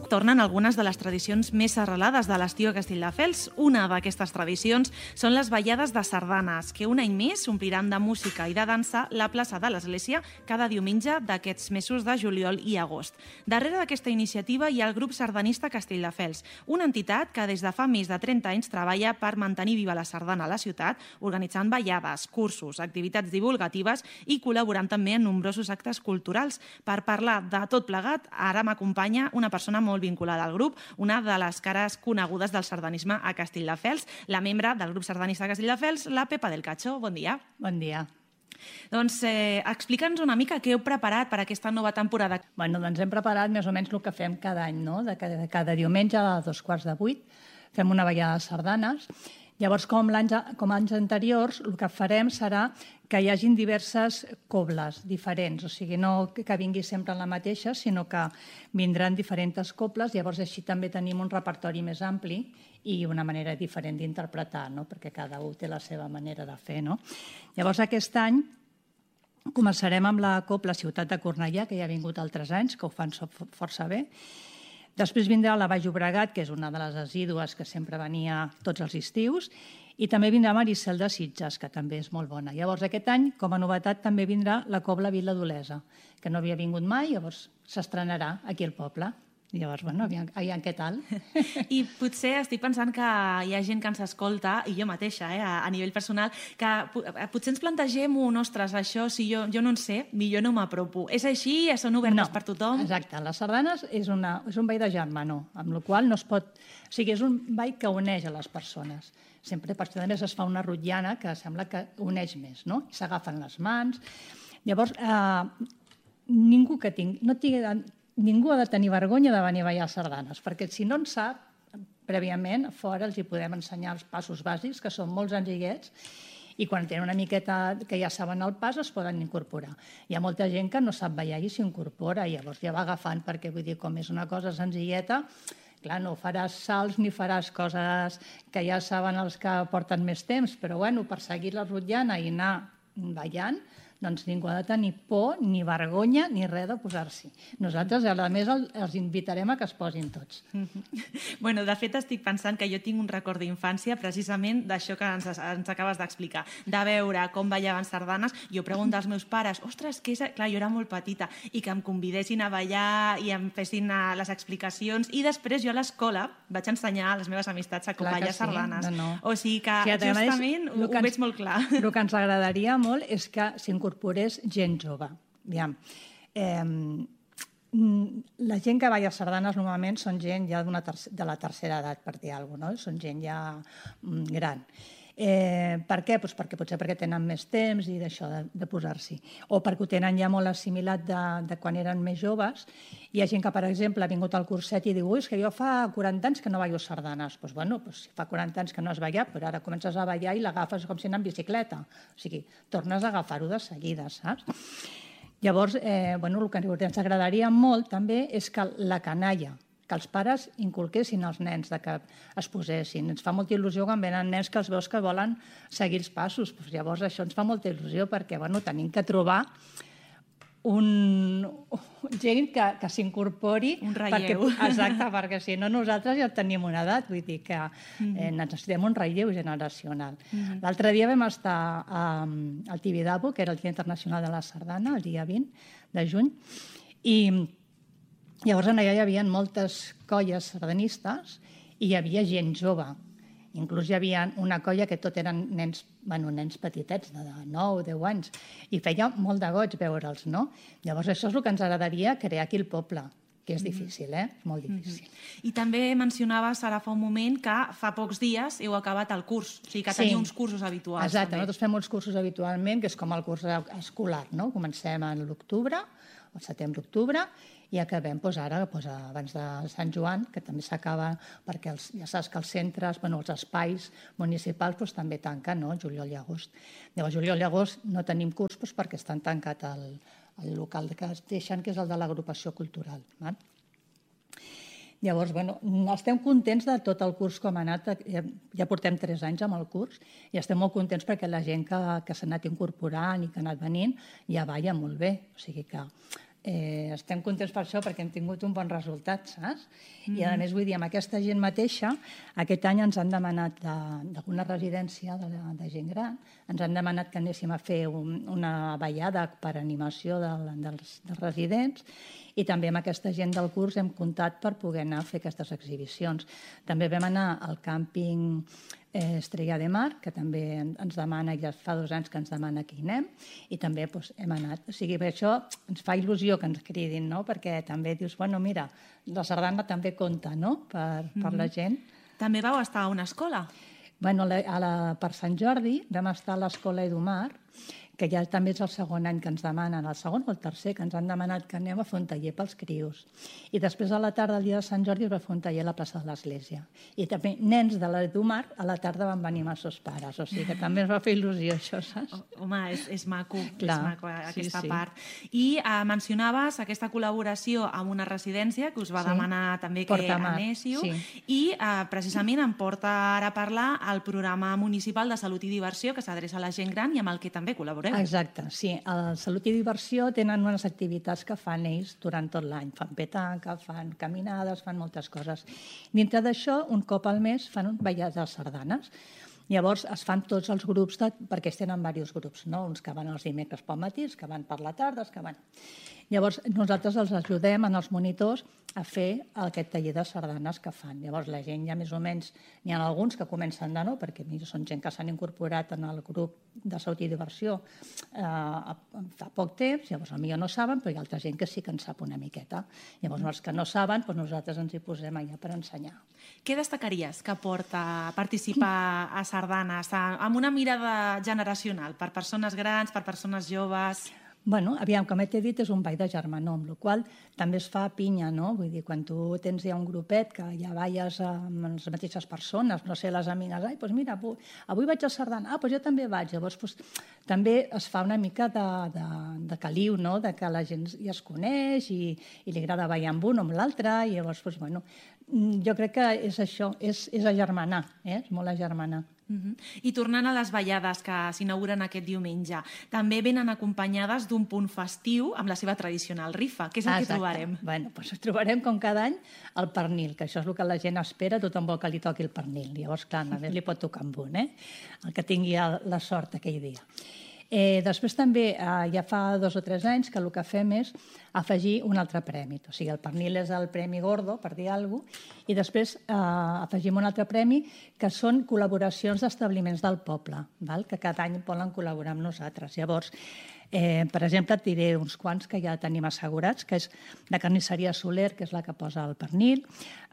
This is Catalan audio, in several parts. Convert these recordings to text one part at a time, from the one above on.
tornen algunes de les tradicions més arrelades de l'estiu a Castelldefels. Una d'aquestes tradicions són les ballades de sardanes, que un any més ompliran de música i de dansa la plaça de l'Església cada diumenge d'aquests mesos de juliol i agost. Darrere d'aquesta iniciativa hi ha el grup sardanista Castelldefels, una entitat que des de fa més de 30 anys treballa per mantenir viva la sardana a la ciutat, organitzant ballades, cursos, activitats divulgatives i col·laborant també en nombrosos actes culturals. Per parlar de tot plegat, ara m'acompanya una persona molt vinculada al grup, una de les cares conegudes del sardanisme a Castelldefels, la membre del grup sardanista de Castelldefels, la Pepa del Cacho. Bon dia. Bon dia. Doncs explica'ns una mica què heu preparat per aquesta nova temporada. Doncs hem preparat més o menys el que fem cada any, no? Cada diumenge a 7:45 fem una ballada de sardanes. Llavors, com anys anteriors, el que farem serà que hi hagin diverses cobles diferents, o sigui, no que vingui sempre la mateixa, sinó que vindran diferents cobles, llavors així també tenim un repertori més ampli i una manera diferent d'interpretar, no? Perquè cada un té la seva manera de fer, no? Llavors, aquest any començarem amb la cobla Ciutat de Cornellà, que ja ha vingut altres anys, que ho fan força bé. Després vindrà la Baix Llobregat, que és una de les assídues que sempre venia tots els estius, i també vindrà Maricel de Sitges, que també és molt bona. Llavors, aquest any, com a novetat, també vindrà la cobla Vila d'Olesa, que no havia vingut mai, llavors s'estrenarà aquí al poble. Llavors, bueno, aviam què tal. I potser estic pensant que hi ha gent que ens escolta, i jo mateixa, a nivell personal, que potser ens plantegem ostres, això, si jo no en sé, millor no m'apropo. És així? Són obertes per tothom? Exacte. Les sardanes és un ball de germanor, amb la qual no es pot... O sigui, és un ball que uneix a les persones. Sempre, per això, es fa una rotllana que sembla que uneix més, no? S'agafen les mans. Llavors, ningú ha de tenir vergonya de venir a ballar sardanes, perquè si no en sap, prèviament, fora els hi podem ensenyar els passos bàsics, que són molt senzillets, i quan tenen una miqueta que ja saben el pas, es poden incorporar. Hi ha molta gent que no sap ballar i s'incorpora, i llavors ja va agafant, perquè vull dir, com és una cosa senzilleta, clar, no faràs salts ni faràs coses que ja saben els que porten més temps, però bueno, per seguir la rotllana i anar ballant, doncs ningú ha de tenir por, ni vergonya, ni res de posar-s'hi. Nosaltres, a més, els invitarem a que es posin tots. Bueno, de fet, estic pensant que jo tinc un record d'infància precisament d'això que ens acabes d'explicar, de veure com ballaven sardanes. Jo pregunto als meus pares, ostres, què és? Clar, jo era molt petita, i que em convidessin a ballar i em fessin les explicacions, i després jo a l'escola vaig ensenyar a les meves amistats a com ballar sardanes. O sigui que justament ho veig molt clar. El que ens agradaria molt és que s'incorporés gent jove. La gent que balla sardanes normalment són gent ja de la tercera edat, per dir alguna cosa, són gent ja gran. Per què? Potser perquè tenen més temps i d'això de posar-s'hi. O perquè ho tenen ja molt assimilat de quan eren més joves. Hi ha gent que, per exemple, ha vingut al curset i diu és que jo fa 40 anys que no ballo sardanes. Doncs bueno, si fa 40 anys que no has ballat, però ara comences a ballar i l'agafes com si anés en bicicleta. O sigui, tornes a agafar-ho de seguida, saps? Llavors, el que ens agradaria molt també és que la canalla, que els pares inculquessin als nens que es posessin. Ens fa molta il·lusió quan venen nens que els veus que volen seguir els passos. Llavors això ens fa molta il·lusió perquè tenim que trobar gent que s'incorpori. Un relleu. Exacte, perquè si no nosaltres ja tenim una edat, vull dir que necessitem un relleu generacional. L'altre dia vam estar al Tibidabo, que era el Dia Internacional de la Sardana, el dia 20 de juny, i llavors allà hi havia moltes colles sardanistes i hi havia gent jove. Inclús hi havia una colla que tot eren nens petitets, de 9 o 10 anys, i feia molt de goig veure'ls, no? Llavors això és el que ens agradaria crear aquí al poble, que és difícil, molt difícil. I també mencionaves ara fa un moment que fa pocs dies heu acabat el curs, o sigui que teniu uns cursos habituals. Exacte, nosaltres fem uns cursos habitualment, que és com el curs escolar, no? Comencem a l'octubre, al setembre-octubre, i acabem ara, abans de Sant Joan, que també s'acaba, perquè ja saps que els centres, els espais municipals també tanquen, juliol i agost. Llavors, juliol i agost no tenim curs perquè estan tancat el local que es deixen, que és el de l'agrupació cultural. Llavors, estem contents de tot el curs com ha anat. Ja portem 3 anys amb el curs i estem molt contents perquè la gent que s'ha anat incorporant i que ha anat venint ja balla molt bé. O sigui que estem contents per això perquè hem tingut un bon resultat, saps? I a més vull dir, amb aquesta gent mateixa, aquest any ens han demanat d'alguna residència de gent gran, ens han demanat que anéssim a fer una ballada per animació dels residents, i també amb aquesta gent del curs hem comptat per poder anar a fer aquestes exhibicions. També vam anar al càmping Estrella de Mar, que també ens demana, ja fa 2 anys que ens demana que hi anem, i també hem anat. O sigui, per això ens fa il·lusió que ens cridin, no? Perquè també dius, bueno, mira, la sardana també compta, no?, per la gent. També vau estar a una escola? Bueno, per Sant Jordi vam estar a l'Escola Edumar, que ja també és el segon any que ens demanen, el segon o el tercer, que ens han demanat que anem a fer un taller pels crios. I després a la tarda, el dia de Sant Jordi, es va fer un taller a la plaça de l'Església. I també nens de l'Edumar a la tarda van venir amb els seus pares, o sigui que també ens va fer il·lusió això, saps? Home, és maco, clar, és maco aquesta part. I mencionaves aquesta col·laboració amb una residència que us va demanar també que anéssiu, i precisament em porta ara a parlar el programa municipal de Salut i Diversió que s'adreça a la gent gran i amb el que també col·laboreu. Exacte, sí. A Salut i Diversió tenen unes activitats que fan ells durant tot l'any. Fan petanca, fan caminades, fan moltes coses. Dintre d'això, un cop al mes fan ballades sardanes. Llavors es fan tots els grups, perquè tenen diversos grups, no? Uns que van els dimecres pel matí, els que van per la tarda, els que van... Llavors nosaltres els ajudem en els monitors a fer aquest taller de sardanes que fan. Llavors la gent ja més o menys, n'hi ha alguns que comencen de nou, perquè són gent que s'han incorporat en el grup de Salut i Diversió fa poc temps, llavors potser no saben, però hi ha altra gent que sí que en sap una miqueta. Llavors els que no saben, nosaltres ens hi posem allà per ensenyar. Què destacaries que porta a participar a sardanes amb una mirada generacional, per persones grans, per persones joves? Bueno, aviam, com t'he dit, és un ball de germanor, amb la qual també es fa pinya, no? Vull dir, quan tu tens ja un grupet que ja balles amb les mateixes persones, no sé, les amigues, ai, doncs mira, avui vaig a sardana, doncs jo també vaig. Llavors, també es fa una mica de caliu, no?, de que la gent ja es coneix i li agrada ballar amb un o amb l'altre, i llavors, bueno, jo crec que és això, és agermanar, és molt agermanar. I tornant a les ballades que s'inauguren aquest diumenge, també venen acompanyades d'un punt festiu amb la seva tradicional rifa. Què és el que trobarem? Bueno, doncs trobarem, com cada any, el pernil, que això és el que la gent espera, tothom vol que li toqui el pernil. Llavors, clar, a més li pot tocar amb un, el que tingui la sort aquell dia. Després també, ja fa 2 o 3 anys, que el que fem és afegir un altre premi. O sigui, el pernil és el premi gordo, per dir alguna cosa, i després afegim un altre premi que són col·laboracions d'establiments del poble, que cada any volen col·laborar amb nosaltres. Llavors, per exemple, et diré uns quants que ja tenim assegurats, que és la carnisseria Soler, que és la que posa el pernil,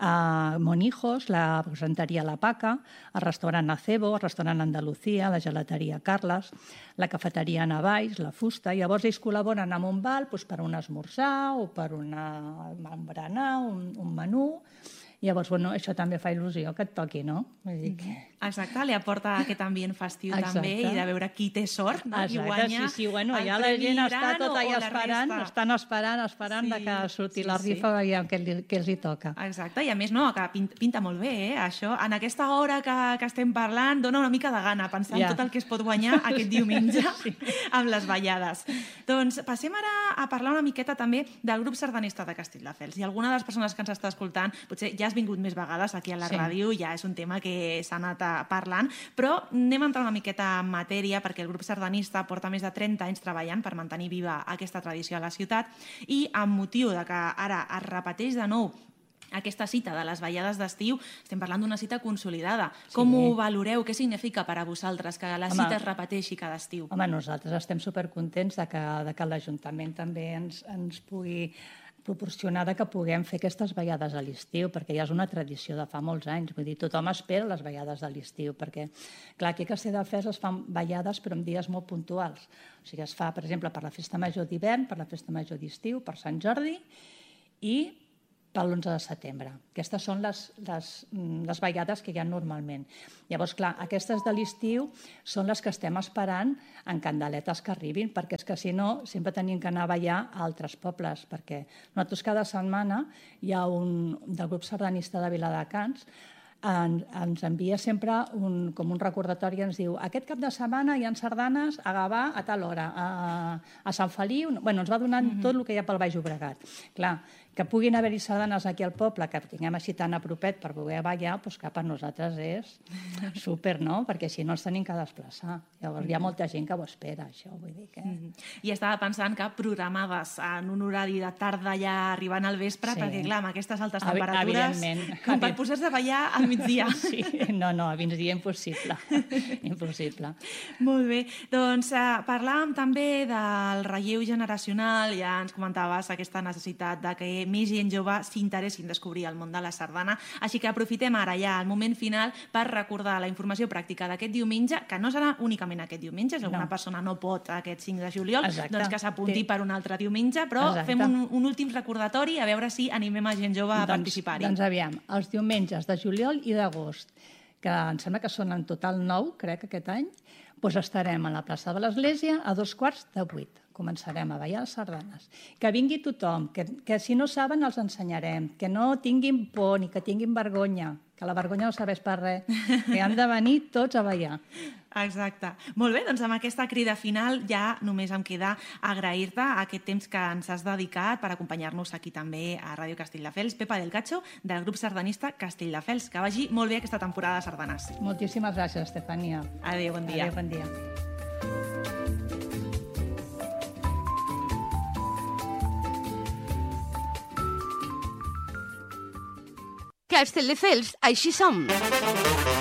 Monijos, la presenteria La Paca, el restaurant Acebo, el restaurant Andalucía, la gelateria Carles, la cafeteria Navalls, la Fusta. Llavors ells col·laboren amb un val per un esmorzar o per un berenar, un menú. Llavors, bueno, això també fa il·lusió que et toqui, no? Vull dir que... Exacte, li aporta aquest ambient festiu també i de veure qui té sort, no? Exacte, i guanya sí, bueno, ja la gent està tot allà esperant, estan esperant que surti la rifa i què els hi toca. Exacte, i a més, no, que pinta molt bé, això. En aquesta hora que estem parlant dona una mica de gana pensar en tot el que es pot guanyar aquest diumenge amb les ballades. Doncs passem ara a parlar una miqueta també del grup sardanista de Castelldefels. I alguna de les persones que ens està escoltant, potser ja has vingut més vegades aquí a la ràdio, ja és un tema que s'ha anat parlant, però anem a entrar una miqueta en matèria perquè el grup sardanista porta més de 30 anys treballant per mantenir viva aquesta tradició a la ciutat i amb motiu de que ara es repeteix de nou aquesta cita de les ballades d'estiu, estem parlant d'una cita consolidada. Com ho valoreu? Què significa per a vosaltres que la cita es repeteixi cada estiu? Home, nosaltres estem supercontents de que l'Ajuntament també ens pugui proporcionar que puguem fer aquestes ballades a l'estiu, perquè ja és una tradició de fa molts anys. Vull dir, tothom espera les ballades de l'estiu, perquè, clar, aquí a Castelldefels es fan ballades però en dies molt puntuals. O sigui, es fa, per exemple, per la Festa Major d'hivern, per la Festa Major d'estiu, per Sant Jordi i per l'11 de setembre. Aquestes són les ballades que hi ha normalment. Llavors, clar, aquestes de l'estiu són les que estem esperant en candeletes que arribin, perquè és que si no sempre tenim que anar a ballar a altres pobles, perquè nosaltres cada setmana hi ha un del grup sardanista de Viladecans ens envia sempre com un recordatori, ens diu aquest cap de setmana hi ha sardanes a Gavà a tal hora, a Sant Feliu... Bueno, ens va donant tot el que hi ha pel Baix Llobregat. Clar, que puguin haver-hi sardanes aquí al poble, que ho tinguem així tan a propet per poder ballar, doncs que per nosaltres és súper, no? Perquè així no ens tenim que desplaçar. Llavors hi ha molta gent que ho espera, això, vull dir que... I estava pensant que programaves en un horari de tarda ja arribant al vespre, perquè clar, amb aquestes altes temperatures, com per posar-se a ballar al migdia. Sí, no, a migdia impossible. Impossible. Molt bé. Doncs parlàvem també del relleu generacional, ja ens comentaves aquesta necessitat de que més gent jove s'interessi en descobrir el món de la sardana, així que aprofitem ara ja el moment final per recordar la informació pràctica d'aquest diumenge, que no serà únicament aquest diumenge, si alguna persona no pot aquest 5 de juliol, doncs que s'apunti per un altre diumenge, però fem un últim recordatori a veure si animem a gent jove a participar-hi. Doncs aviam, els diumenges de juliol i d'agost, que em sembla que són en total 9, crec, aquest any, doncs estarem a la plaça de l'Església a 7:15. Començarem a ballar les sardanes. Que vingui tothom, que si no saben els ensenyarem, que no tinguin por ni que tinguin vergonya, que la vergonya no serveix per res, que han de venir tots a ballar. Exacte. Molt bé, doncs amb aquesta crida final ja només em queda agrair-te aquest temps que ens has dedicat per acompanyar-nos aquí també a Ràdio Castelldefels. Pepa del Cacho, del grup sardanista Castelldefels. Que vagi molt bé aquesta temporada de sardanes. Moltíssimes gràcies, Estefania. Adéu, bon dia. Adéu, bon dia. Castelldefels, així som.